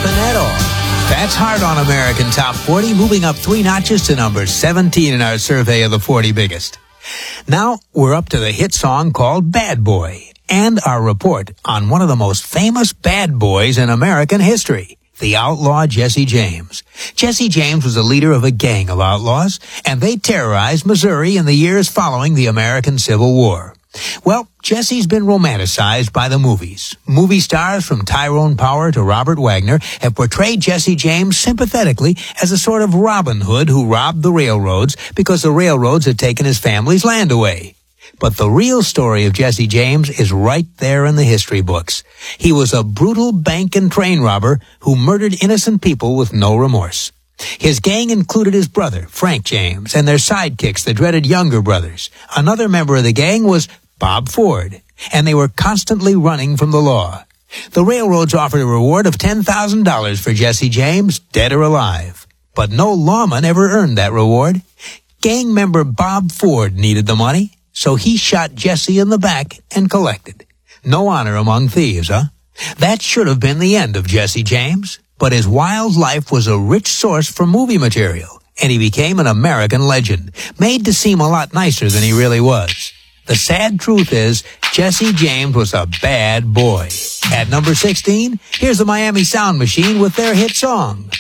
Finetto. That's hard on American Top 40, moving up 3 notches to number 17 in our survey of the 40 biggest. Now, we're up to the hit song called Bad Boy, and our report on one of the most famous bad boys in American history, the outlaw Jesse James. Jesse James was the leader of a gang of outlaws, and they terrorized Missouri in the years following the American Civil War. Well, Jesse's been romanticized by the movies. Movie stars from Tyrone Power to Robert Wagner have portrayed Jesse James sympathetically as a sort of Robin Hood who robbed the railroads because the railroads had taken his family's land away. But the real story of Jesse James is right there in the history books. He was a brutal bank and train robber who murdered innocent people with no remorse. His gang included his brother, Frank James, and their sidekicks, the dreaded Younger Brothers. Another member of the gang was Bob Ford, and they were constantly running from the law. The railroads offered a reward of $10,000 for Jesse James, dead or alive. But no lawman ever earned that reward. Gang member Bob Ford needed the money, so he shot Jesse in the back and collected. No honor among thieves, huh? That should have been the end of Jesse James, but his wild life was a rich source for movie material, and he became an American legend, made to seem a lot nicer than he really was. The sad truth is, Jesse James was a bad boy. At number 16, here's the Miami Sound Machine with their hit song,